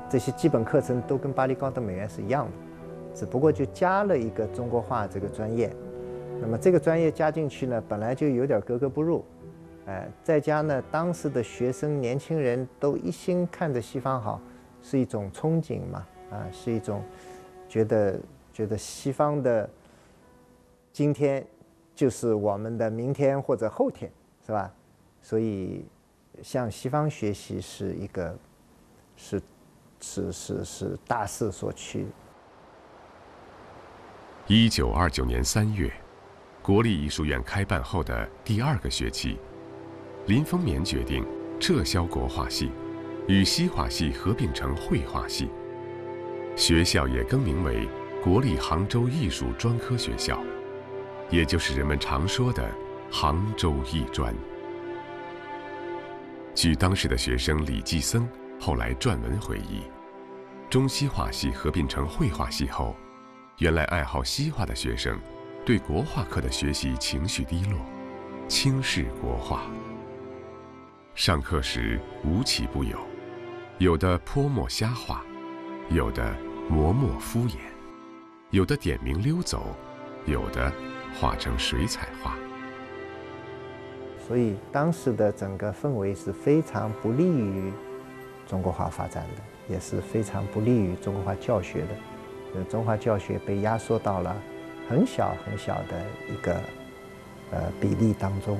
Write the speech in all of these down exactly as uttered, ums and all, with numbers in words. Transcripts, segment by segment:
这些基本课程都跟巴黎高等美院是一样的，只不过就加了一个中国画这个专业。那么这个专业加进去呢，本来就有点格格不入，哎，再加呢，当时的学生年轻人都一心看着西方好，是一种憧憬嘛，啊，是一种觉得觉得西方的今天就是我们的明天或者后天，是吧？所以向西方学习是一个是是是是大势所趋。 一九二九年三月，国立艺术院开办后的第二个学期，林风眠决定撤销国画系，与西画系合并成绘画系，学校也更名为国立杭州艺术专科学校，也就是人们常说的杭州艺专。据当时的学生李继僧后来撰文回忆，中西画系合并成绘画系后，原来爱好西画的学生对国画课的学习情绪低落，轻视国画。上课时无奇不有，有的泼墨瞎画，有的磨墨敷衍，有的点名溜走，有的画成水彩画。 所以当时的整个氛围是非常不利于中国画发展的，也是非常不利于中国画教学的。呃，中华教学被压缩到了很小很小的一个呃比例当中。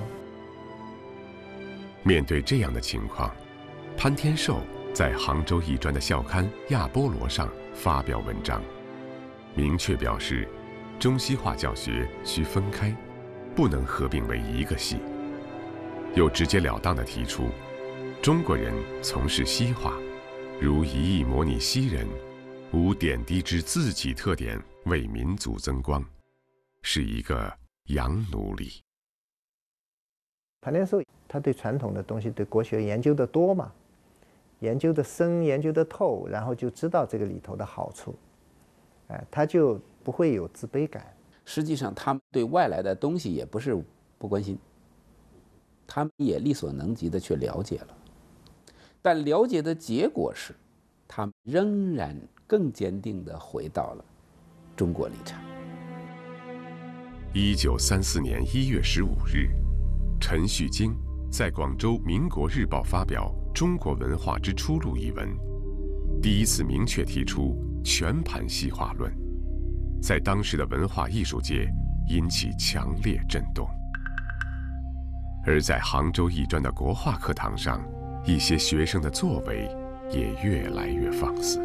面对这样的情况，潘天寿在杭州艺专的校刊《亚波罗》上发表文章，明确表示，中西画教学需分开，不能合并为一个系。又直截了当地提出，中国人从事西画，如一意模拟西人，无点滴之自己特点为民族增光，是一个洋奴隶。 潘天寿他对传统的东西、对国学研究的多嘛，研究的深、研究的透，然后就知道这个里头的好处，哎，他就不会有自卑感。 实际上，他们对外来的东西也不是不关心，他们也力所能及的去了解了，但了解的结果是，他们仍然更坚定地回到了中国立场。 一九三四年一月十五日，陈旭京在广州《民国日报》发表《中国文化之出路》一文，第一次明确提出全盘西化论，在当时的文化艺术界引起强烈震动。而在杭州艺专的国画课堂上，一些学生的作为也越来越放肆。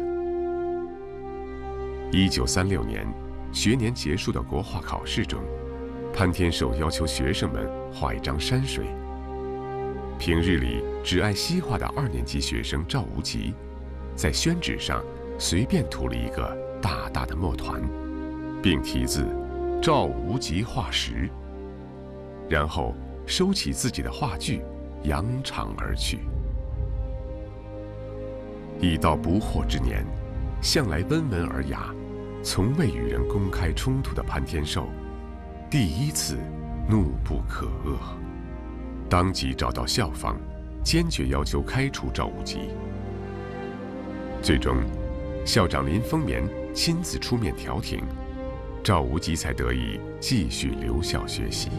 一九三六年，学年结束的国画考试中，潘天寿要求学生们画一张山水。平日里只爱西画的二年级学生赵无极，在宣纸上随便涂了一个大大的墨团，并题字“赵无极画石”，然后收起自己的画具，扬长而去。已到不惑之年，向来温文尔雅，从未与人公开冲突的潘天寿，第一次怒不可遏，当即找到校方，坚决要求开除赵无极。最终，校长林风眠亲自出面调停，赵无极才得以继续留校学习。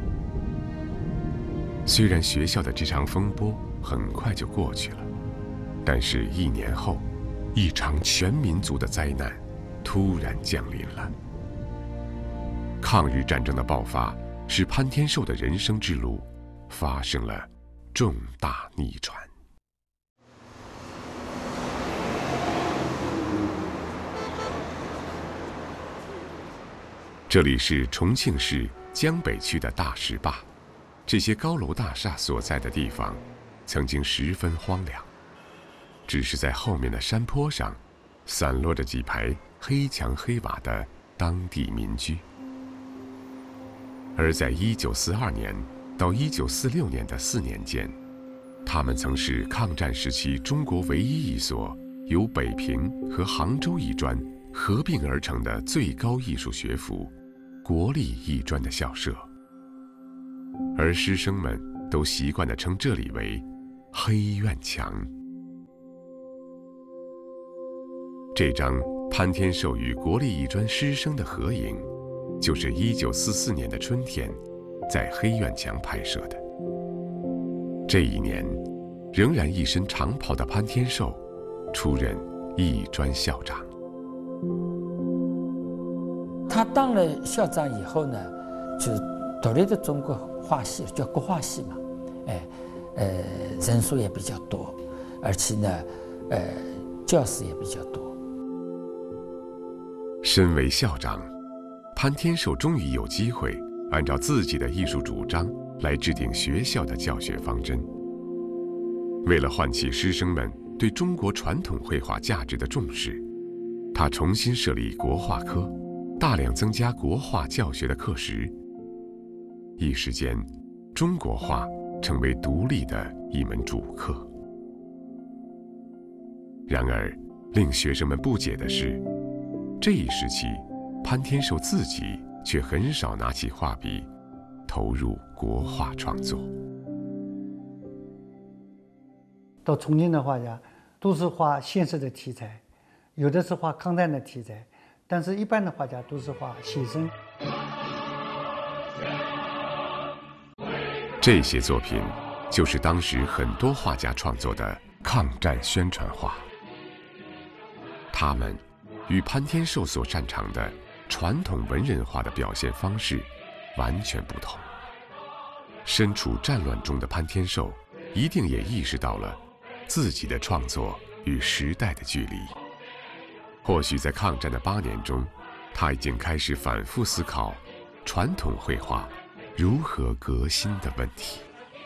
虽然学校的这场风波很快就过去了，但是一年后，一场全民族的灾难突然降临了。抗日战争的爆发使潘天寿的人生之路发生了重大逆转。这里是重庆市江北区的大石坝，这些高楼大厦所在的地方曾经十分荒凉，只是在后面的山坡上散落着几排黑墙黑瓦的当地民居。而在一九四二年到一九四六年的四年间，他们曾是抗战时期中国唯一一所由北平和杭州艺专合并而成的最高艺术学府——国立艺专的校舍。而师生们都习惯地称这里为黑院墙。 这张潘天寿与国立艺专师生的合影，就是一九四四年的春天，在黑院墙拍摄的。这一年，仍然一身长袍的潘天寿出任艺专校长。 他当了校长以后呢，就独立的中国画系叫国画系嘛，哎，呃，人数也比较多，而且呢，呃，教师也比较多。 身为校长，潘天寿终于有机会按照自己的艺术主张来制定学校的教学方针。为了唤起师生们对中国传统绘画价值的重视，他重新设立国画科，大量增加国画教学的课时。一时间，中国画成为独立的一门主课。然而，令学生们不解的是，这一时期，潘天寿自己却很少拿起画笔，投入国画创作。 到重庆的画家，都是画现实的题材，有的是画抗战的题材，但是一般的画家都是画写生。 这些作品就是当时很多画家创作的抗战宣传画。他们与潘天寿所擅长的传统文人画的表现方式完全不同。身处战乱中的潘天寿一定也意识到了自己的创作与时代的距离。或许在抗战的八年中，他已经开始反复思考传统绘画如何革新的问题。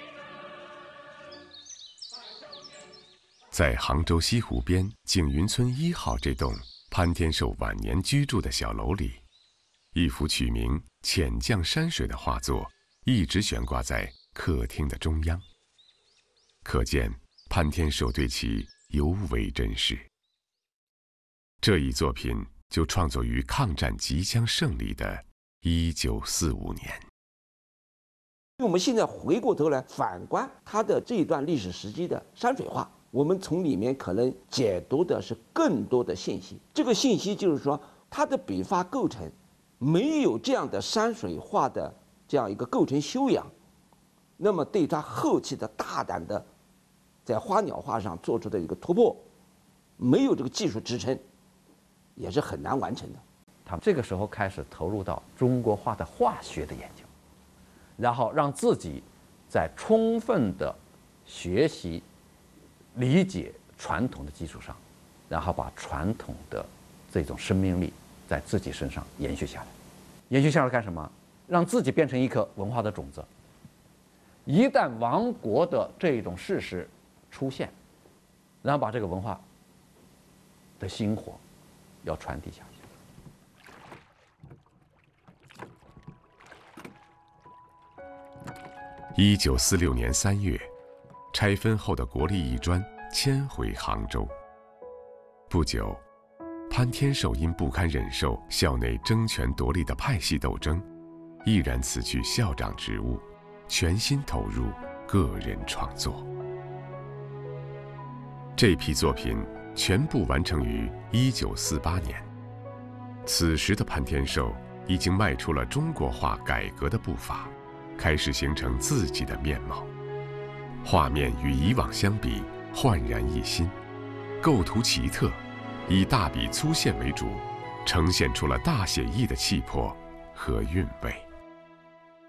在杭州西湖边景云村一号这栋潘天寿晚年居住的小楼里，一幅取名《浅降山水》的画作一直悬挂在客厅的中央，可见潘天寿对其尤为珍视。这一作品就创作于抗战即将胜利的一九四五年。 我们现在回过头来反观他的这一段历史时期的山水画，我们从里面可能解读的是更多的信息。这个信息就是说，他的笔法构成没有这样的山水画的这样一个构成修养，那么对他后期的大胆的在花鸟画上做出的一个突破，没有这个技术支撑，也是很难完成的。 他们这个时候开始投入到中国画的化学的研究，然后让自己在充分的学习、理解传统的基础上，然后把传统的这种生命力在自己身上延续下来。延续下来干什么？让自己变成一颗文化的种子。一旦亡国的这种事实出现，然后把这个文化的薪火要传递下去。 一九四六年三月，拆分后的国立艺专迁回杭州。不久，潘天寿因不堪忍受校内争权夺利的派系斗争，毅然辞去校长职务，全心投入个人创作。这批作品全部完成于一九四八年。此时的潘天寿已经迈出了中国画改革的步伐，开始形成自己的面貌。画面与以往相比焕然一新，构图奇特，以大笔粗线为主，呈现出了大写意的气魄和韵味。